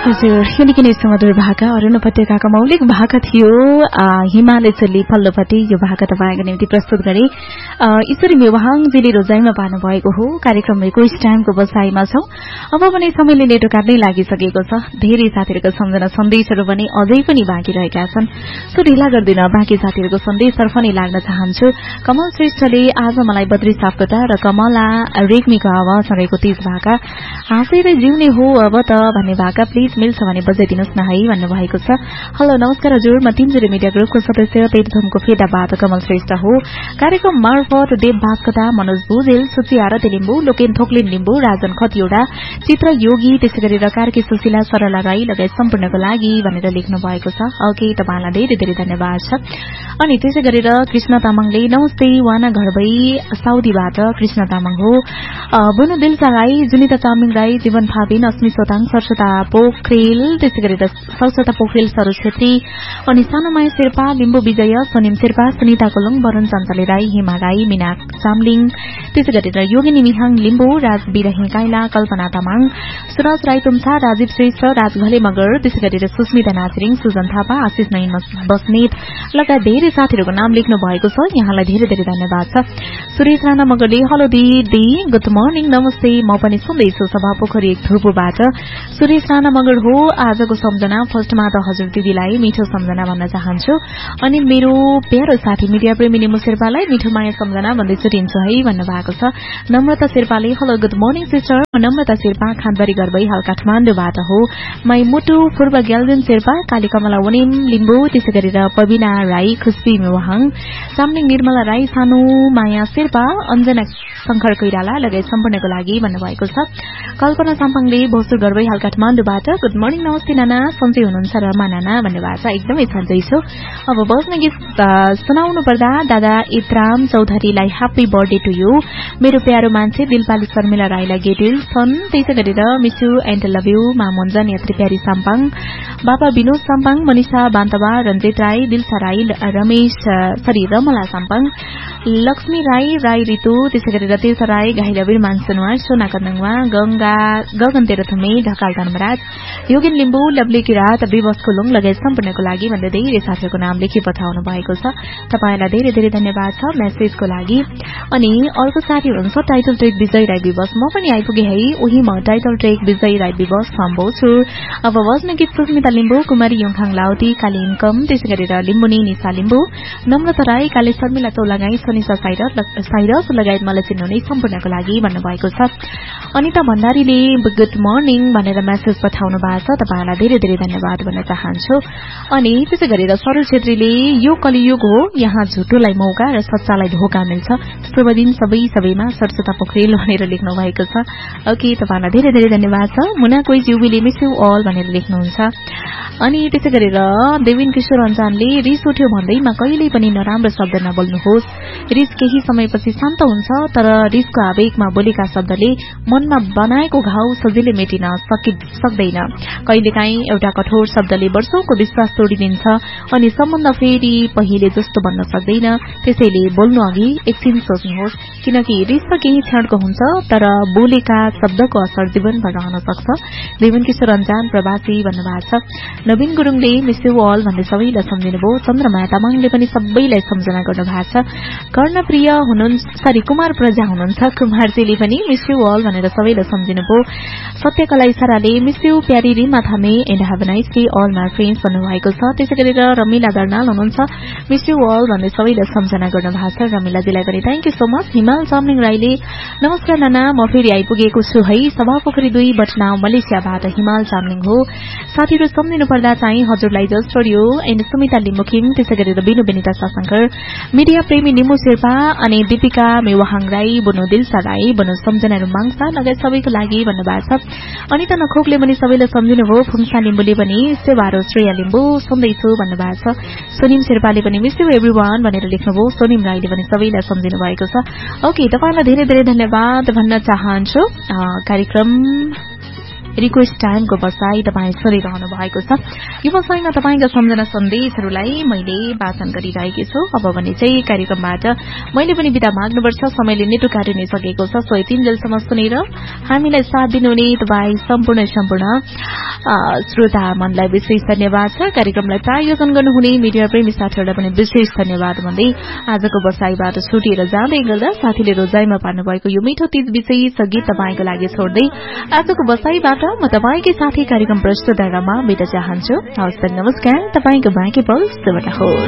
हजुर यो निकै नै सुमधुर भाका अरुण उपत्यकाको मौलिक भाका थियो हिमालय चल्ली पल्लोपट्टि यो भाका तपाईँको निम्ति प्रस्तुत गरे ईश्वरी मेवाहाङजीले रोजाइमा पार्नु भएको हो। कार्यक्रम रिक्वेस्ट टाइमको बसाइमा छौं। अब भने समयले नेटो काट्नै लागिसकेको छ। धेरै साथीहरूको सम्झना सन्देशहरू पनि अझै पनि बाँकी रहेका छन्। सो ढिला गर्दिन बाँकी साथीहरूको सन्देशतर्फ नै लाग्न चाहन्छु। कमल श्रेष्ठले आज मलाई बद्री सापकोटा र कमला रेग्मीको आवाज रहेको तीज भाका हाँसेर जिउने हो अब त भन्ने भाका प्लिज मिल्छ भने बजाइदिनुहोस् न है भन्नुभएको छ। हेलो नमस्कार हजुर, म तिनजुरे मिडिया ग्रुपको सदस्य तेजधमको फेदाबाट कमल श्रेष्ठ हो। कार्यक्रम मार्फत देव भास्कता, मनोज भुजेल, सुची आरती लिम्बू, लोकेन थोक्लिन लिम्बू, राजन खतिवड़ा, चित्र योगी, त्यसै गरेर कार्की सुशीला, सरला राई लगायत सम्पूर्णको लागि भनेर लेख्नु भएको छ। ओके, तपाईलाई धेरै धेरै धन्यवाद छ। अनि त्यसै गरेर कृष्ण तामाङले नमस्ते वाना घरबै साउदीबाट कृष्ण तामाङ हो। बुनु दिलसा राई, जुनिता चामिङ राई, जीवन फाबिन, अस्मी सोताङ, सरस्वता पोखरेल, त्यसै गरेर सरस्वता पोखरेल, सरोज छेत्री अनि सानुमाया शेर्पा, लिम्बू विजय, सनिम शेर्पा, सुनिता कोलुङ, वरुण चञ्चले राई, हिमा राई, मीना चामलिङ, त्यसै गरेर योगिनी मिहाङ लिम्बू, राज बिरही काइला, कल्पना तामाङ, सुरज राई तुम्छा, राजीव श्रेष्ठ, राज घले मगर, त्यसै गरेर सुस्मिता नाचिरिङ, सुजन थापा, आशिष नयन बस्नेत लगायत धेरै साथीहरूको नाम लेख्नु भएको छ। यहाँलाई धेरै धेरै धन्यवाद छ। सुरेश राणा मगरले हेलो दिदी गुड मर्निङ नमस्ते, म पनि सुन्दैछु सभा पोखरी एक थुर्पुबाट। सुरेश राणा मगर हो। आजको सम्झना फर्स्टमा त हजुर दिदीलाई मिठो सम्झना भन्न चाहन्छु। अनि मेरो प्यारो साथी मिडिया प्रेमी निमु शेर्पालाई मिठो माया सम्झना भन्दै छुटिन्छु है भन्नुभएको छ। नम्रता शेर्पाले hello good morning sister, Namrata Sherpa खानबारी गर्बै हाल काठमाडौँबाट हो। माई मुटु पूर्व ग्याल्जन शेर्पा, काली कमला वनिम लिम्बू, त्यसै गरेर पविना राई, खुस्पी मेवाहाङ, सामलिङ निर्मला राई, सानु माया शेर्पा, अञ्जना शंकर कोइराला लगायत सम्पूर्णको लागि भन्नुभएको छ। कल्पना साम्पाङले भोसुर गर्बै हाल काठमाडौँबाट गुड मर्निङ नमस्ते नाना, सन्चै हुनुहुन्छ रमा नाना भन्नुभएको छ। एकदमै सन्चै छु। अब बस्न गीत सुनाउनु पर्दा दादा इतराम चौधरीलाई ह्याप्पी बर्थडे टु यू, मेरो प्यारो मान्छे दिलपाली शर्मिला राईलाई गेटिल छन्, त्यसै गरेर miss you and love you मामोन्जन यात्री प्यारी साम्पाङ, बाबा विनोद साम्पाङ, मनिषा बान्तवा, रञ्जित राई, दिलसा राई, रमला साम्पाङ, लक्ष्मी राई, राई ऋतु, त्यसै गरेर तेसा राई, घाइरवीर मानसनुवार, सोना कन्दङवा, गगन तेह्रथुमे, ढकाल धनमराज, योगेन लिम्बू, लवली किरात, विवश कुलुङ लगायत सम्पूर्णको लागि भन्दै धेरै साथीहरूको नाम लेखी पठाउनु भएको छ। तपाईलाई धेरै धेरै धन्यवाद छ मेसेजको लागि। अनि अर्को साथी हुनुहुन्छ टाइटल ट्रेक विजय राई विवश, म पनि आइपुगे है उही म टाइटल ट्रेक विजय राई विवश सम्भव छु। अब वज्न गीत सुस्मिता लिम्बू, कुमारी योङखाङ लाउती, काली इन्कम, त्यसै गरेर लिम्बुनी निशा लिम्बू, नम्रता राई, काले शर्मिला चौलागाई, सनिसा साइरस लगायत मलाई चिन्नुहुने सम्पूर्णको लागि भन्नुभएको छ। अनिता भण्डारीले गुड मर्निङ भनेर मेसेज पठाउनु भएको छ। तपाईलाई धेरै धेरै धन्यवाद भन्न चाहन्छु। अनि त्यसै गरेर सरोज छेत्रीले यो कलियुग हो, यहाँ झुटोलाई मौका र सच्चालाई धोका मिल्छ, शुभ दिन सबैमा सरस्वता पोखरेल भनेर लेख्नु भएको छ। ओके, तपाईलाई धेरै धेरै धन्यवाद छ। मुना कोही ज्यूले मिस यू अल भनेर लेख्नुहुन्छ। अनि त्यसै गरेर देविन किशोर अन्जानले रिस उठ्यो भन्दैमा कहिल्यै पनि नराम्रो शब्द नबोल्नुहोस्, रिस केही समयपछि शान्त हुन्छ, तर रिसको आवेगमा बोलेका शब्दले मनमा बनाएको घाउ सजिलै मेटिन सक्दैन। कहिलेकाहीँ एउटा कठोर शब्दले वर्षौंको विश्वास तोडिदिन्छ अनि सम्बन्ध फेरि पहिले जस्तो बन्न सक्दैन। त्यसैले बोल्नु अघि एकछिन सोच्नुहोस्, किनकि रिस त केही क्षणको हुन्छ, तर बोलेका शब्दको असर जीवनभर रहन सक्छ। देवन किशोर अन्जान प्रवासी भन्नुभएको छ। नवीन गुरुङले मिस यू अल भन्दै सबैलाई सम्झिनुभयो। चन्द्रमाया तामाङले पनि सबैलाई सम्झना गर्नुभएको छ। कर्णप्रिय कुमार प्रजा हुनुहुन्छ, कुमारजीले पनि मिस यू अल भनेर सबैलाई सम्झिनुभयो। सत्यकला इसाराले मिस यू प्यारी रिमा थामे and have a nice day all my friends भन्नुभएको छ। त्यसै गरेर रमिला दर्नाल हुनुहुन्छ, मिस यू अल भन्दै सबैलाई सम्झना गर्नुभएको छ। रमिलाजीलाई पनि थ्याङ्क यू सो मच। हिमाल चामलिङ राईले नमस्कार नाना, म फेरि आइपुगेको छु है, सभापोखरी 2 बटनाउ मलेसियाबाट हिमाल चामलिङ हो। साथीहरू सम्झिनु पर्दा चाहिँ हजुरलाई just for you and Sumita लिम्बुकिम, त्यसै गरेर बिनु बेनिता साशंकर, मिडिया प्रेमी निमु शेर्पा अनि दीपिका मेवाहाङ राई, बुनु दिलसा राई, बुनु सम्झना रुमाङसा लगायत सबैको लागि भन्नुभएको छ। अनिता नखोकले पनि सबैलाई सम्झिनुभयो। फुङसा लिम्बुले पनि सेवारो श्रेया लिम्बू सुन्दैछु भन्नुभएको छ। सोनिम शेर्पाले पनि मिस यू एभ्रीवान भनेर लेख्नुभयो। सोनिम राईले पनि सबैलाई सम्झिनु भएको छ। ओके, तपाईलाई धेरै धेरै धन्यवाद भन्न चाहन्छु। कार्यक्रम रिक्वेस्ट टाइमको बसाई तपाईँ सुनिरहनु भएको छ। यो बसाईमा तपाईँका सम्झना सन्देशहरूलाई मैले वाचन गरिरहेकी छु। अब भने चाहिँ कार्यक्रमबाट मैले पनि बिदा माग्नुपर्छ, समयले नेटो काटिनै सकेको छ। सो 3 जेलसम्म सुनेर हामीलाई साथ दिनुहुने तपाईँ सम्पूर्ण श्रोता मनलाई विशेष धन्यवाद छ। कार्यक्रमलाई प्रायोजन गर्नुहुने मिडिया प्रेमी साथीहरूलाई पनि विशेष धन्यवाद भन्दै आजको बसाईबाट छुटिएर जाँदै गर्दा साथीले रोजाइमा पार्नु भएको यो मिठो तीज विशेष गीत तपाईको लागि छोड्दै आजको बसाईबाट म तपाईकै साथी कार्यक्रम प्रस्तुत गर्न बिदा चाहन्छु। हवस् त, नमस्कार। तपाईको बाँकी पल शुभ रहोस्।